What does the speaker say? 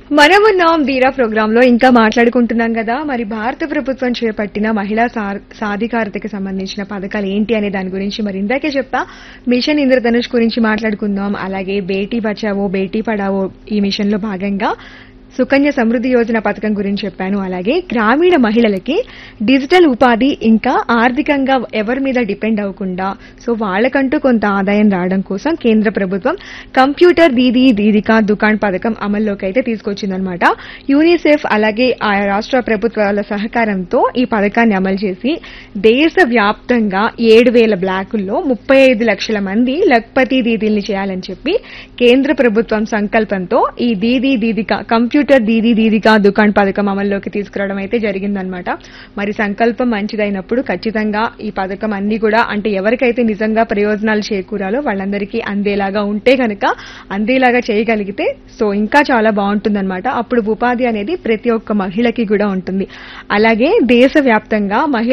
మనమున్నాం వీరా ప్రోగ్రామ్ లో ఇంకా మాట్లాడుకుంటున్నాం కదా. మరి భారత ప్రభుత్వం చేపట్టిన మహిళా సాధికారతకి సంబంధించిన పథకాలు ఏంటి అనే దాని గురించి మరి ఇందాకే చెప్పా. మిషన్ ఇంద్రధనుష్ గురించి మాట్లాడుకుందాం. అలాగే బేటీ బచావో బేటీ పడావో ఈ మిషన్ లో భాగంగా సుకన్య సమృద్ధి యోజన పథకం గురించి చెప్పాను. అలాగే గ్రామీణ మహిళలకి డిజిటల్ ఉపాధి ఇంకా ఆర్థికంగా ఎవరి మీద డిపెండ్ అవ్వకుండా సో వాళ్ళకంటూ కొంత ఆదాయం రావడం కోసం కేంద్ర ప్రభుత్వం కంప్యూటర్ దీదీ దీదికా దుకాణ్ పథకం అమల్లోకి అయితే తీసుకొచ్చిందనమాట. యూనిసెఫ్ అలాగే ఆయా రాష్ట్ర ప్రభుత్వాల సహకారంతో ఈ పథకాన్ని అమలు చేసి దేశవ్యాప్తంగా 7,000 బ్లాకుల్లో 35 లక్షల మంది లఖ్పతి దీదీల్ని చేయాలని చెప్పి కేంద్ర ప్రభుత్వం సంకల్పంతో ఈ దీదీ దీదికా కంప్యూటర్ దీదీ దీదికా దుకాణ్ పథకం అమల్లోకి తీసుకురావడం అయితే జరిగిందనమాట. మరి సంకల్పం మంచిదైనప్పుడు ఖచ్చితంగా ఈ పథకం అన్ని కూడా అంటే ఎవరికైతే నిజంగా ప్రయోజనాలు చేకూరాలో వాళ్ళందరికీ అందేలాగా ఉంటే కనుక అందేలాగా చేయగలిగితే సో ఇంకా చాలా బాగుంటుందన్నమాట. అప్పుడు ఉపాధి అనేది ప్రతి ఒక్క మహిళకి కూడా ఉంటుంది. అలాగే దేశవ్యాప్తంగా